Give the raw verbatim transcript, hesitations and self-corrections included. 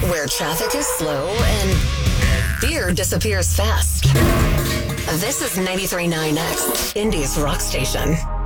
where traffic is slow and fear disappears fast. This is ninety-three point nine X, Indy's rock station.